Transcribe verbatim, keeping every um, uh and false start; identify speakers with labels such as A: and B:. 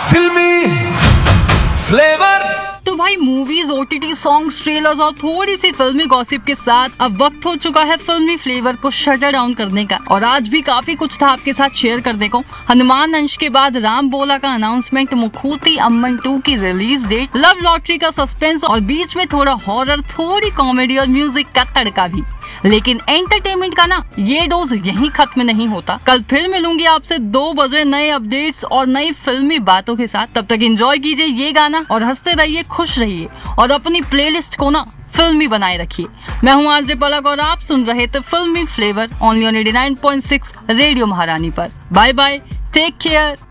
A: फिल्मी फ्लेवर।
B: तो भाई मूवीज, ओटीटी सॉन्ग्स, ट्रेलर्स और थोड़ी सी फिल्मी गॉसिप के साथ अब वक्त हो चुका है फिल्मी फ्लेवर को शटर डाउन करने का। और आज भी काफी कुछ था आपके साथ शेयर करने को। हनुमान अंश के बाद राम बोला का अनाउंसमेंट, मुखूती अम्मन टू की रिलीज डेट, लव लॉटरी का सस्पेंस और बीच में थोड़ा हॉरर, थोड़ी कॉमेडी और म्यूजिक का तड़का भी। लेकिन एंटरटेनमेंट का ना ये डोज यहीं खत्म नहीं होता। कल फिर मिलूंगी आपसे दो बजे नए अपडेट्स और नई फिल्मी बातों के साथ। तब तक एंजॉय कीजिए ये गाना और हंसते रहिए, खुश रहिए और अपनी प्लेलिस्ट को ना फिल्मी बनाए रखिए। मैं हूँ आरजे पलक और आप सुन रहे थे फिल्मी flavour only on eighty nine point six radio महारानी पर। Bye bye, take care.